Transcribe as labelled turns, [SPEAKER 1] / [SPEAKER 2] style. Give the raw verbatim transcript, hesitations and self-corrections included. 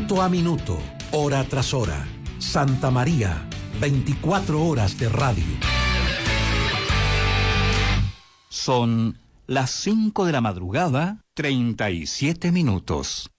[SPEAKER 1] Minuto a minuto, hora tras hora. Santa María, veinticuatro horas de radio.
[SPEAKER 2] Son las cinco de la madrugada, treinta y siete minutos.